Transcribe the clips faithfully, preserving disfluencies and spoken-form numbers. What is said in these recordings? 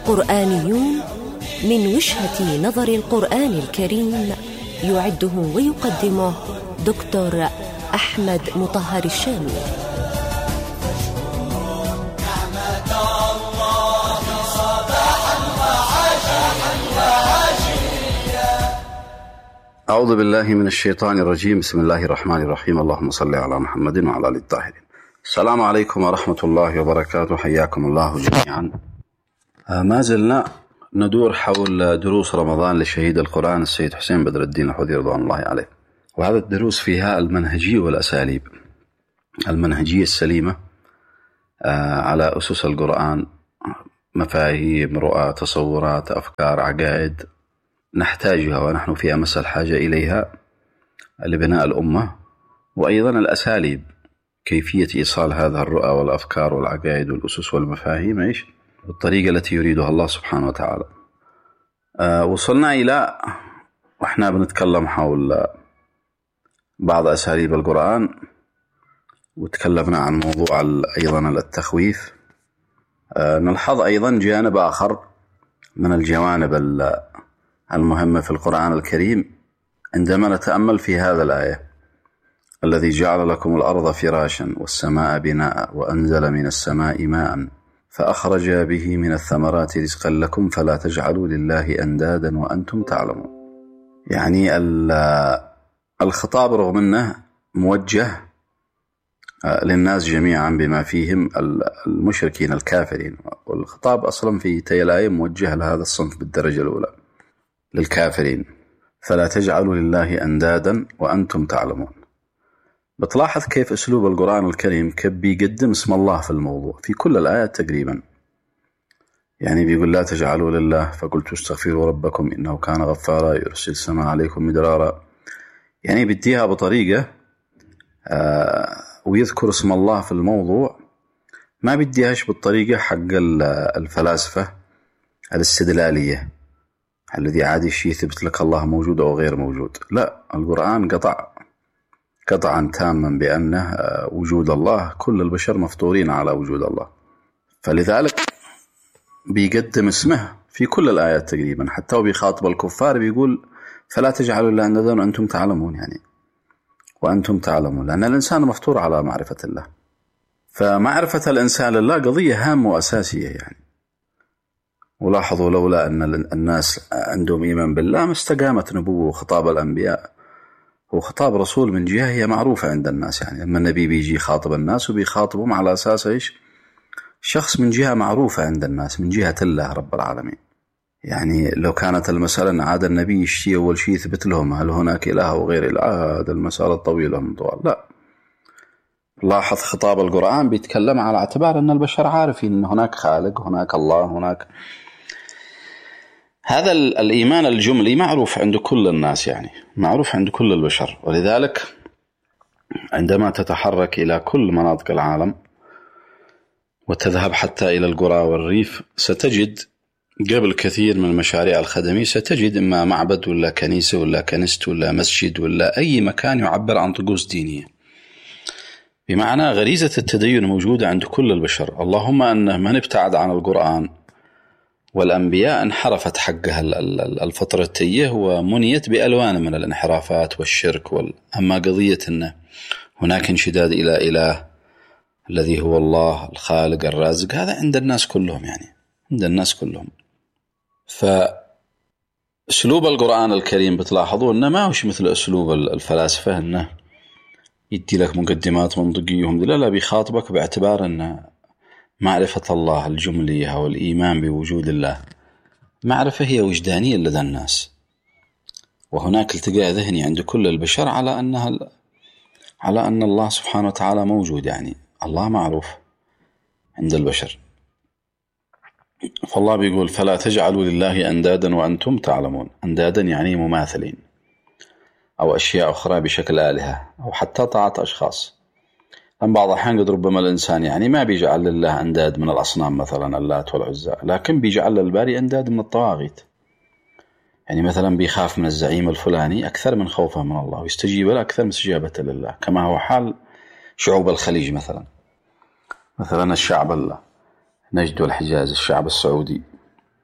قرآنيون من وجهة نظر القرآن الكريم، يعده ويقدمه دكتور أحمد مطهر الشامي. أعوذ بالله من الشيطان الرجيم. بسم الله الرحمن الرحيم. اللهم صل على محمد وعلى آل الطاهرين. السلام عليكم ورحمة الله وبركاته، حياكم الله جميعا. ما زلنا ندور حول دروس رمضان لشهيد القرآن السيد حسين بدر الدين الحوثي رضوان الله عليه، وهذا الدروس فيها المنهجية والأساليب، المنهجية السليمة على أسس القرآن، مفاهيم، رؤى، تصورات، أفكار، عقائد نحتاجها ونحن في أمس الحاجة إليها لبناء الأمة، وأيضا الأساليب، كيفية إيصال هذا الرؤى والأفكار والعقائد والأسس والمفاهيم إيش بالطريقة التي يريدها الله سبحانه وتعالى. أه وصلنا إلى وإحنا بنتكلم حول بعض أساليب القرآن، وتكلمنا عن موضوع أيضا التخويف. أه نلحظ أيضا جانب آخر من الجوانب المهمة في القرآن الكريم عندما نتأمل في هذا الآية: الذي جعل لكم الأرض فراشا والسماء بناء وأنزل من السماء ماء فأخرج به من الثمرات رزقا لكم فلا تجعلوا لله أندادا وأنتم تعلمون. يعني الخطاب رغم أنه موجه للناس جميعا بما فيهم المشركين الكافرين، والخطاب أصلا في تي الآية موجه لهذا الصنف بالدرجة الأولى، للكافرين: فلا تجعلوا لله أندادا وأنتم تعلمون. بتلاحظ كيف أسلوب القرآن الكريم كيف بيقدم اسم الله في الموضوع في كل الآيات تقريبا. يعني بيقول: لا تجعلوا لله فقلت استغفروا ربكم إنه كان غفارا يرسل السماء عليكم مدرارا. يعني بديها بطريقة آه ويذكر اسم الله في الموضوع، ما بديهاش بالطريقة حق الفلاسفة الاستدلالية الذي عادي شيء يثبت لك الله موجود أو غير موجود. لا، القرآن قطع قطعا تاما بأنه وجود الله، كل البشر مفطورين على وجود الله، فلذلك بيقدم اسمه في كل الآيات تقريبا. حتى وبيخاطب الكفار بيقول: فلا تجعلوا إلا أندادا وأنتم تعلمون، يعني وأنتم تعلمون، لأن الإنسان مفطور على معرفة الله. فمعرفة الإنسان لله قضية هامة وأساسية يعني. ولاحظوا لولا أن الناس عندهم إيمان بالله ما استقامت نبوة وخطاب الأنبياء. وخطاب رسول من جهة هي معروفة عند الناس، يعني لما النبي بيجي خاطب الناس وبيخاطبهم على أساس إيش؟ شخص من جهة معروفة عند الناس، من جهة الله رب العالمين. يعني لو كانت المسألة عاد النبي يشتي أول شيء يثبت لهم هل هناك إله أو غير إله، هذا المسألة الطويلة من طوال. لا، لاحظ خطاب القرآن بيتكلم على اعتبار أن البشر عارفين أن هناك خالق، هناك الله، هناك هذا الإيمان الجملي معروف عند كل الناس، يعني معروف عند كل البشر. ولذلك عندما تتحرك إلى كل مناطق العالم وتذهب حتى إلى القرى والريف ستجد قبل كثير من المشاريع الخدمية ستجد إما معبد ولا كنيسة ولا كنيست ولا مسجد ولا أي مكان يعبر عن طقوس دينية، بمعنى غريزة التدين موجودة عند كل البشر. اللهم أنه من ابتعد عن القرآن والأنبياء انحرفت حقها الفطرتية ومنيت بألوان من الانحرافات والشرك وال... أما قضية أنه هناك انشداد إلى إله الذي هو الله الخالق الرازق، هذا عند الناس كلهم، يعني عند الناس كلهم. فأسلوب القرآن الكريم بتلاحظوا أنه ما هوش مثل أسلوب الفلاسفة أنه يدي لك مقدمات منطقية، لا لا، بيخاطبك باعتبار أنه معرفة الله الجملية والإيمان بوجود الله معرفة هي وجدانية لدى الناس، وهناك التقاء ذهني عند كل البشر على أنها على أن الله سبحانه وتعالى موجود، يعني الله معروف عند البشر. فالله بيقول: فلا تجعلوا لله أندادا وأنتم تعلمون. أندادا يعني مماثلين أو أشياء أخرى بشكل آلهة أو حتى طاعة أشخاص. أم بعض الأحيان قد ربما الإنسان يعني ما بيجعل لله أنداد من الأصنام مثلا اللات والعزى، لكن بيجعل للباري أنداد من الطواغيت. يعني مثلا بيخاف من الزعيم الفلاني أكثر من خوفه من الله، ويستجيب له أكثر من استجابته لله، كما هو حال شعوب الخليج مثلا. مثلا الشعب نجد والحجاز، الشعب السعودي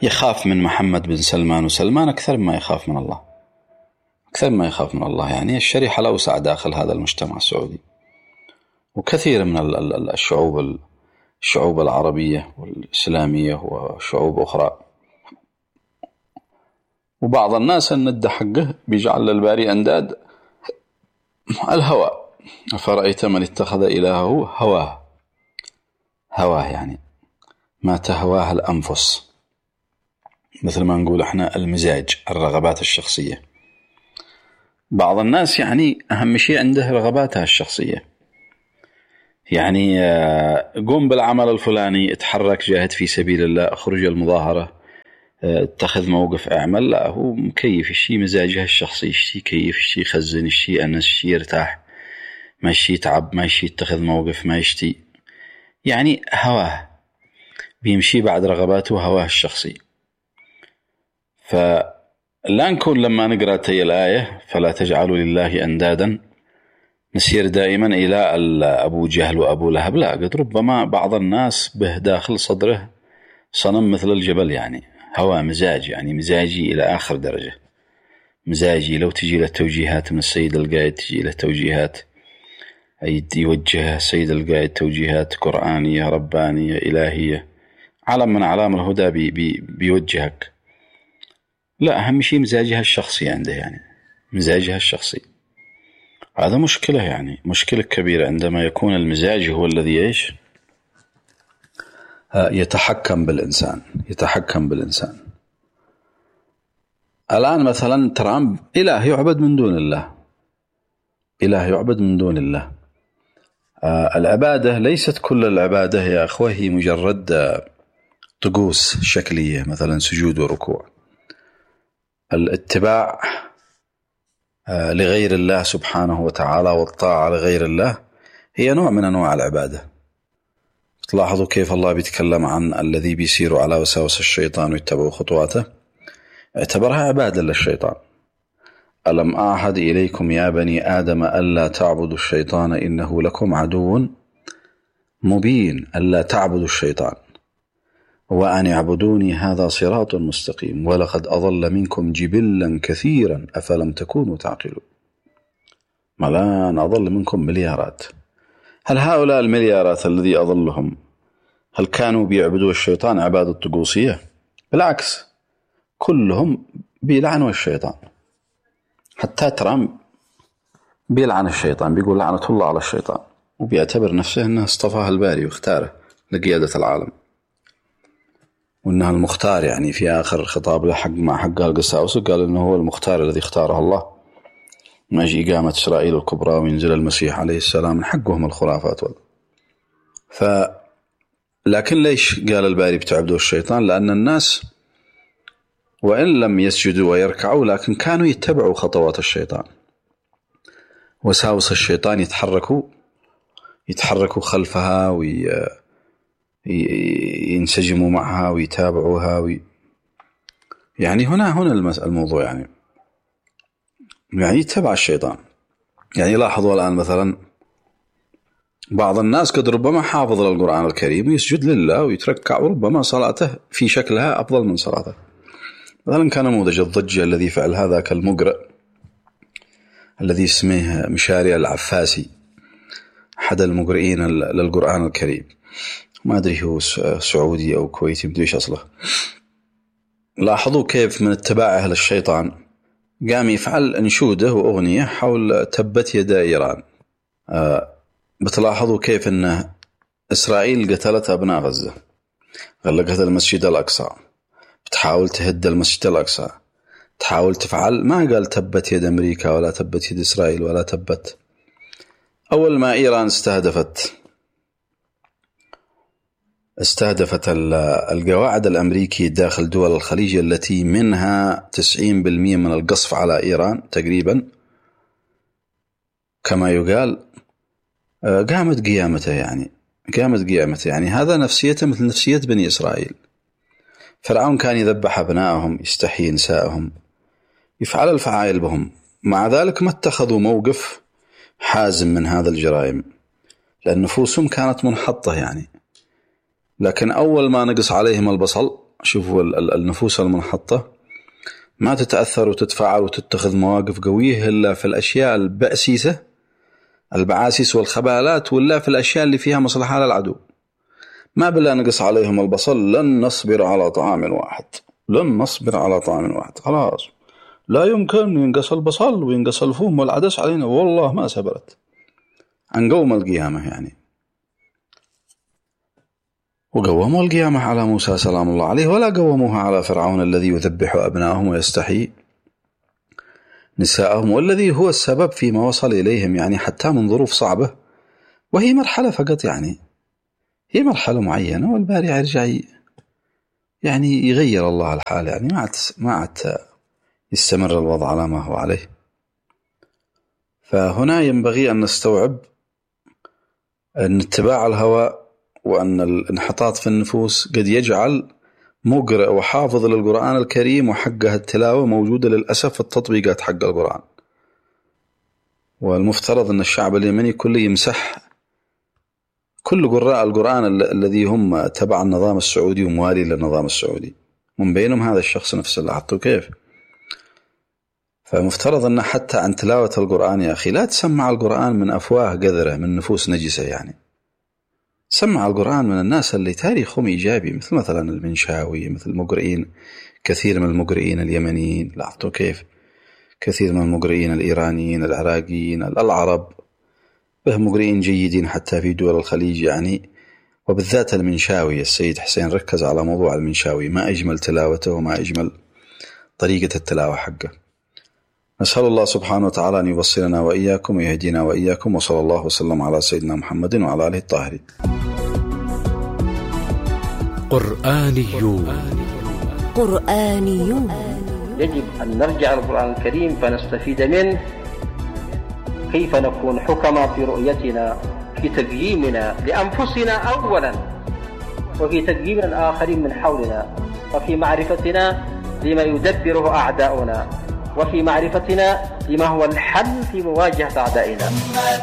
يخاف من محمد بن سلمان وسلمان أكثر مما يخاف من الله، أكثر مما يخاف من الله. يعني الشريحة الأوسع داخل هذا المجتمع السعودي، وكثير من الشعوب الشعوب العربية والإسلامية وشعوب أخرى. وبعض الناس الند حقه بيجعل الباري أنداد الهوى. فرأيت من اتخذ إلهه هواه، هواه يعني ما تهواه الأنفس، مثل ما نقول احنا المزاج، الرغبات الشخصية. بعض الناس يعني أهم شيء عنده رغباتها الشخصية، يعني قوم بالعمل الفلاني، اتحرك، جاهد في سبيل الله، اخرج المظاهرة، اتخذ موقف، اعمل. لا، هو مكيف الشيء مزاجه الشخصي، الشيء كيف، الشيء يخزن، الشيء أنس، الشيء يرتاح، ما الشيء يتعب، ما الشيء يتخذ موقف، ما يشتي، يعني هواه بيمشي بعد رغباته وهواه الشخصي. فلا نكون لما نقرأ تي الآية فلا تجعلوا لله أندادا نسير دائما إلى أبو جهل وأبو لهب. لا، قد ربما بعض الناس به داخل صدره صنم مثل الجبل، يعني هوى مزاج، يعني مزاجي إلى آخر درجة، مزاجي. لو تجي له توجيهات من السيد القائد، تجي له توجيهات يوجه السيد القائد توجيهات قرآنية ربانية إلهية، علم من علام الهدى بي بي بيوجهك. لا، أهم شيء مزاجها الشخصي عنده، يعني مزاجها الشخصي. هذا مشكلة، يعني مشكلة كبيرة عندما يكون المزاج هو الذي إيش يتحكم بالإنسان، يتحكم بالإنسان. الآن مثلا ترامب إله يعبد من دون الله، إله يعبد من دون الله. آه العبادة ليست كل العبادة يا أخوة هي مجرد طقوس شكلية، مثلا سجود وركوع. الاتباع آه لغير الله سبحانه وتعالى والطاعة لغير الله هي نوع من أنواع العبادة. تلاحظوا كيف الله بيتكلم عن الذي بيسير على وساوس الشيطان ويتبعوا خطواته، اعتبرها عبادة للشيطان. ألم أعهد إليكم يا بني آدم ألا تعبدوا الشيطان إنه لكم عدو مبين. ألا تعبدوا الشيطان وأن اعبدوني هذا صراط مستقيم ولقد أضل منكم جبلا كثيرا أفلم تكونوا تعقلون. ملان أضل منكم مليارات. هل هؤلاء المليارات الذي أضلهم هل كانوا بيعبدوا الشيطان عبادة طقوسية؟ بالعكس، كلهم بيلعنوا الشيطان. حتى ترامب بيلعن الشيطان، بيقول لعنة الله على الشيطان، وبيعتبر نفسه أنه اصطفاه الباري واختاره لقيادة العالم، وأنه المختار. يعني في آخر خطاب له حق مع حق القساوسة قال أنه هو المختار الذي اختاره الله من أجل إقامة إسرائيل الكبرى وينزل المسيح عليه السلام. من حقهم الخرافات وال... ف لكن ليش قال الباري بتعبدوا الشيطان؟ لأن الناس وإن لم يسجدوا ويركعوا لكن كانوا يتبعوا خطوات الشيطان، وساوس الشيطان يتحركوا يتحركوا خلفها وينسجموا معها ويتابعوها وي... يعني هنا هنا الموضوع، يعني يعني يتبع الشيطان. يعني لاحظوا الآن مثلا بعض الناس قد ربما حافظ للقرآن الكريم ويسجد لله ويتركع، وربما صلاته في شكلها أفضل من صلاته. مثلا كان نموذج الضجة الذي فعل هذا كالمقرئ الذي اسمه مشاري العفاسي، أحد المقرئين للقرآن الكريم، ما أدري هو سعودي أو كويتي، بديش أصله. لاحظوا كيف من اتباعه للشيطان قام يفعل انشوده وأغنية حول تبت يدا إيران. آه بتلاحظوا كيف أن إسرائيل قتلت أبناء غزة، غلقت المسجد الأقصى، بتحاول تهد المسجد الأقصى، تحاول تفعل، ما قال تبت يد أمريكا ولا تبت يد إسرائيل ولا تبت. أول ما إيران استهدفت استهدفت القواعد الأمريكية داخل دول الخليج التي منها تسعين بالمئة من القصف على إيران تقريبا كما يقال، قامت قيامته يعني قامت قيامته يعني هذا نفسيته مثل نفسية بني إسرائيل. فرعون كان يذبح أبنائهم، يستحيي نسائهم، يفعل الفعائل بهم، مع ذلك ما اتخذوا موقف حازم من هذا الجرائم لأن نفوسهم كانت منحطة يعني. لكن أول ما نقص عليهم البصل شوفوا النفوس المنحطة ما تتأثر وتتفاعل وتتخذ مواقف قوية إلا في الأشياء البأسيسة البعاسيس والخبالات، ولا في الأشياء اللي فيها مصلحة للعدو. ما بلا نقص عليهم البصل لن نصبر على طعام واحد، لن نصبر على طعام واحد، خلاص لا يمكن ينقص البصل وينقص الفوم والعدس علينا، والله ما سبرت عن قوم القيامة يعني. وقوموا القيامة على موسى سلام الله عليه، ولا قوموها على فرعون الذي يذبح أبنائهم ويستحيي نساءهم، والذي هو السبب فيما وصل إليهم يعني حتى من ظروف صعبة، وهي مرحلة فقط يعني، هي مرحلة معينة والباري يرجع يعني يغير الله الحال يعني، ما عاد ما عاد يستمر الوضع على ما هو عليه. فهنا ينبغي أن نستوعب أن اتباع الهوى وأن الانحطاط في النفوس قد يجعل مقرئ وحافظ للقرآن الكريم وحقه التلاوة موجودة للأسف في التطبيقات حق القرآن. والمفترض أن الشعب اليمني كله يمسح كل قراء القرآن الذي هم تبع النظام السعودي وموالي للنظام السعودي، من بينهم هذا الشخص نفسه اللي حطه كيف. فمفترض أن حتى عن تلاوة القرآن يا أخي لا تسمع القرآن من أفواه قذرة من نفوس نجسة يعني، سمع القرآن من الناس اللي تاريخهم إيجابي، مثل مثلا المنشاوي، مثل مقرئين كثير من المقرئين اليمنيين، لاحظتوا كيف كثير من المقرئين الإيرانيين العراقيين العرب بهم مقرئين جيدين حتى في دول الخليج يعني. وبالذات المنشاوي السيد حسين ركز على موضوع المنشاوي، ما أجمل تلاوته وما أجمل طريقة التلاوة حقه. نسأل الله سبحانه وتعالى أن يوصلنا وإياكم ويهدينا وإياكم، وصلى الله وسلم على سيدنا محمد وعلى آله الطاهرين. قرآنيون قرآنيون يجب أن نرجع للقرآن الكريم فنستفيد منه، كيف نكون حكما في رؤيتنا، في تقييمنا لأنفسنا أولا، وفي تقييم الآخرين من حولنا، وفي معرفتنا لما يدبره أعداؤنا، وفي معرفتنا لما هو الحل في مواجهة أعدائنا.